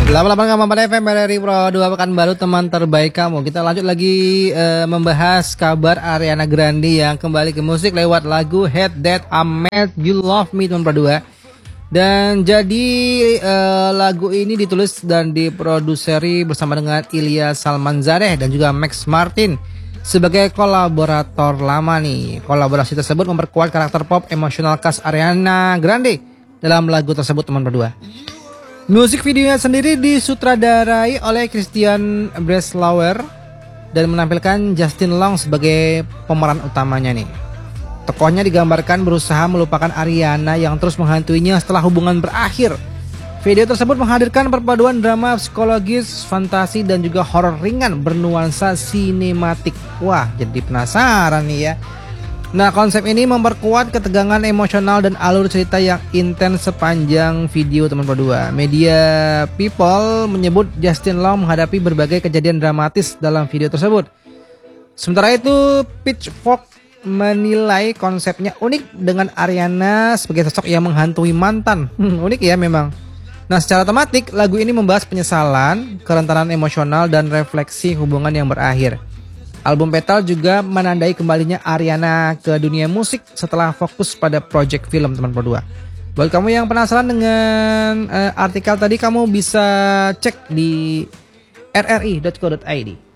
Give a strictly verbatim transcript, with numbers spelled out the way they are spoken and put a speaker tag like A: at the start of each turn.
A: delapan puluh delapan koma empat F M R R I Pro dua Pekanbaru, teman terbaik kamu. Kita lanjut lagi uh, membahas kabar Ariana Grande yang kembali ke musik lewat lagu Hate That I Made You Love Me teman berdua. Dan jadi uh, lagu ini ditulis dan diproduseri bersama dengan Ilya Salmanzadeh dan juga Max Martin sebagai kolaborator lama nih. Kolaborasi tersebut memperkuat karakter pop emosional khas Ariana Grande dalam lagu tersebut teman berdua. Musik videonya sendiri disutradarai oleh Christian Breslauer dan menampilkan Justin Long sebagai pemeran utamanya nih. Tokohnya digambarkan berusaha melupakan Ariana yang terus menghantuinya setelah hubungan berakhir. Video tersebut menghadirkan perpaduan drama psikologis, fantasi dan juga horor ringan bernuansa sinematik. Wah, jadi penasaran nih ya. Nah, konsep ini memperkuat ketegangan emosional dan alur cerita yang intens sepanjang video teman berdua. Media People menyebut Justin Long menghadapi berbagai kejadian dramatis dalam video tersebut. Sementara itu, Pitchfork menilai konsepnya unik dengan Ariana sebagai sosok yang menghantui mantan. Hmm, unik ya memang. Nah, secara tematik, lagu ini membahas penyesalan, kerentanan emosional, dan refleksi hubungan yang berakhir. Album Petal juga menandai kembalinya Ariana ke dunia musik setelah fokus pada project film teman berdua. Buat kamu yang penasaran dengan uh, artikel tadi, kamu bisa cek di r r i dot co dot i d.